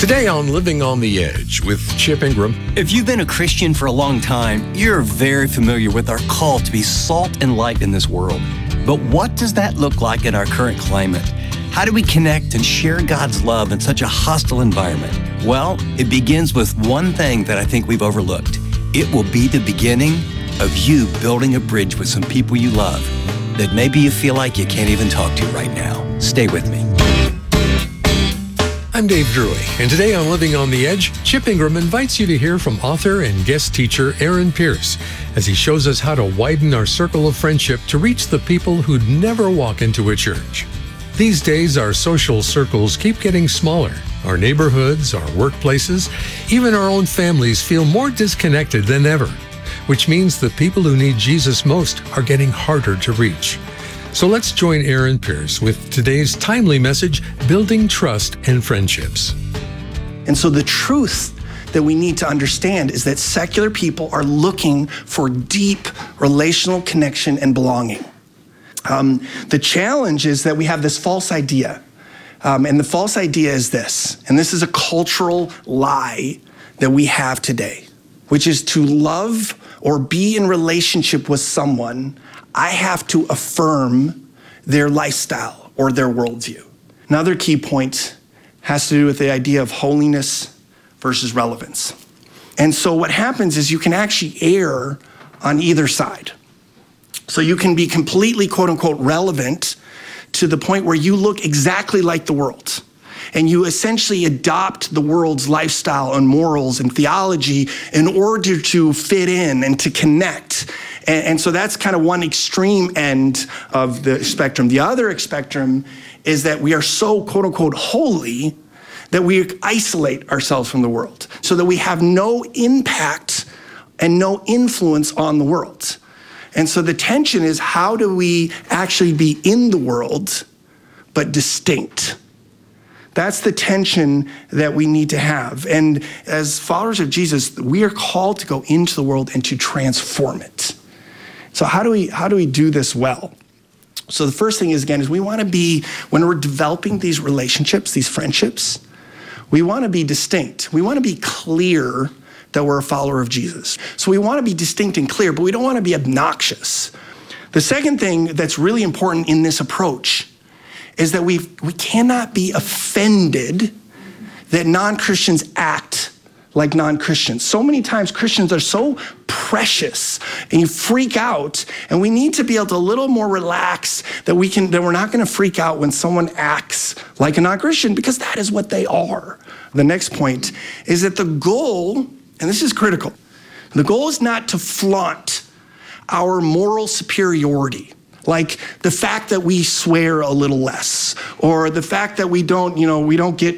Today on Living on the Edge with Chip Ingram. If you've been a Christian for a long time, you're very familiar with our call to be salt and light in this world. But what does that look like in our current climate? How do we connect and share God's love in such a hostile environment? Well, it begins with one thing that I think we've overlooked. It will be the beginning of you building a bridge with some people you love that maybe you feel like you can't even talk to right now. Stay with me. I'm Dave Drury, and today on Living on the Edge, Chip Ingram invites you to hear from author and guest teacher Aaron Pierce as he shows us how to widen our circle of friendship to reach the people who'd never walk into a church. These days, our social circles keep getting smaller. Our neighborhoods, our workplaces, even our own families feel more disconnected than ever, which means the people who need Jesus most are getting harder to reach. So let's join Aaron Pierce with today's timely message, Building Trust and Friendships. And so the truth that we need to understand is that secular people are looking for deep relational connection and belonging. The challenge is that we have this false idea. And the false idea is this, and this is a cultural lie that we have today, which is to love or be in relationship with someone, I have to affirm their lifestyle or their worldview. Another key point has to do with the idea of holiness versus relevance. And so what happens is you can actually err on either side. So you can be completely, quote unquote, relevant to the point where you look exactly like the world. And you essentially adopt the world's lifestyle and morals and theology in order to fit in and to connect. And so that's kind of one extreme end of the spectrum. The other spectrum is that we are so, quote unquote, holy that we isolate ourselves from the world so that we have no impact and no influence on the world. And so the tension is, how do we actually be in the world but distinct? That's the tension that we need to have. And as followers of Jesus, we are called to go into the world and to transform it. So how do we do this well? So the first thing is, again, is we want to be, when we're developing these relationships, these friendships, we want to be distinct. We want to be clear that we're a follower of Jesus. So we want to be distinct and clear, but we don't want to be obnoxious. The second thing that's really important in this approach is that we cannot be offended that non-Christians act like non-Christians. So many times Christians are so precious and you freak out, and we need to be able to a little more relax that we're not going to freak out when someone acts like a non-Christian, because that is what they are. The next point is that the goal, and this is critical, the goal is not to flaunt our moral superiority. Like the fact that we swear a little less, or the fact that we don't get